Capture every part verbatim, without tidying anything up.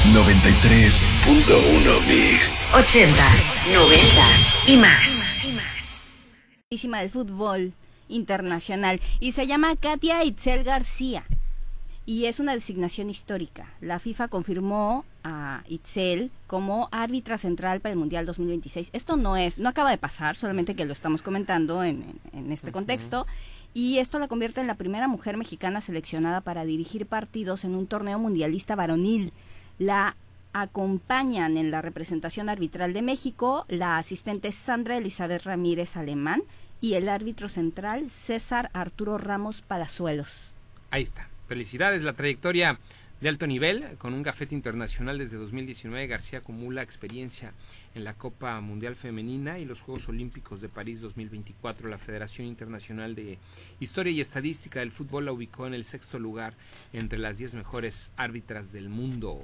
noventa y tres punto uno Mix. Ochentas, noventas y más. Del fútbol internacional y se llama Katia Itzel García y es una designación histórica. La FIFA confirmó a Itzel como árbitra central para el Mundial dos mil veintiséis. Esto no es, no acaba de pasar, solamente que lo estamos comentando en, en, en este uh-huh. contexto. Y esto la convierte en la primera mujer mexicana seleccionada para dirigir partidos en un torneo mundialista varonil. La acompañan en la representación arbitral de México la asistente Sandra Elizabeth Ramírez Alemán y el árbitro central César Arturo Ramos Palazuelos. Ahí está. Felicidades, la trayectoria de alto nivel. Con un gafete internacional desde dos mil diecinueve, García acumula experiencia en la Copa Mundial Femenina y los Juegos Olímpicos de París dos mil veinticuatro. La Federación Internacional de Historia y Estadística del Fútbol la ubicó en el sexto lugar entre las diez mejores árbitras del mundo.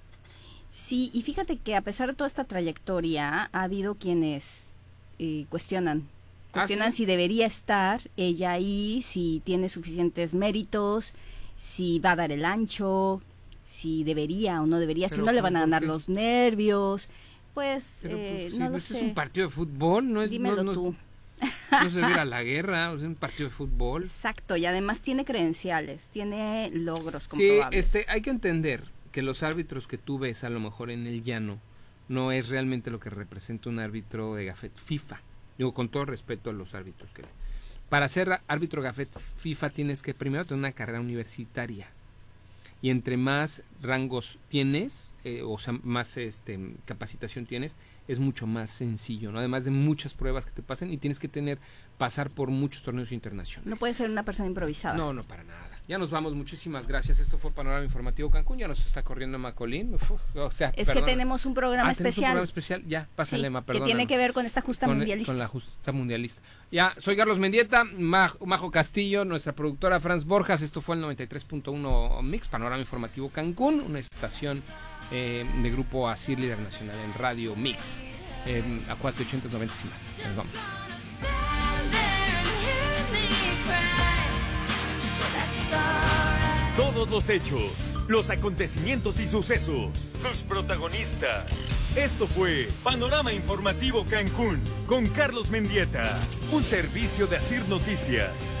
Sí, y fíjate que a pesar de toda esta trayectoria, ha habido quienes eh, cuestionan, cuestionan ¿Ah, sí? si debería estar ella ahí, si tiene suficientes méritos, si va a dar el ancho, si debería o no debería, Pero, si no le van a ganar los nervios, pues, Pero, eh, pues sí, no lo sé. Es un partido de fútbol, no es... Dímelo no, no, tú. No se va a ir a la guerra, es un partido de fútbol. Exacto, y además tiene credenciales, tiene logros sí, comprobables. Sí, este, hay que entender que los árbitros que tú ves a lo mejor en el llano no es realmente lo que representa un árbitro de gafet FIFA. Digo, con todo respeto a los árbitros que... Para ser árbitro gafet FIFA tienes que primero tener una carrera universitaria. Y entre más rangos tienes, eh, o sea, más este, capacitación tienes, es mucho más sencillo, ¿no? Además de muchas pruebas que te pasen y tienes que tener, pasar por muchos torneos internacionales. No puedes ser una persona improvisada. No, no, para nada. Ya nos vamos, muchísimas gracias. Esto fue Panorama Informativo Cancún, ya nos está corriendo Macolín. Uf, o sea, es perdón. que tenemos un programa ah, especial. Un programa especial, ya, pásale, sí, Ma, perdón. Que tiene que ver con esta justa con, mundialista. Con la justa mundialista. Ya, soy Carlos Mendieta, Majo, Majo Castillo, nuestra productora Franz Borjas. Esto fue el noventa y tres punto uno Mix, Panorama Informativo Cancún, una estación eh, de Grupo Asir, líder nacional en Radio Mix. Eh, a cuatro ochenta, noventa y más. Nos vamos. Todos los hechos, los acontecimientos y sucesos, sus protagonistas. Esto fue Panorama Informativo Cancún con Carlos Mendieta, un servicio de Asir Noticias.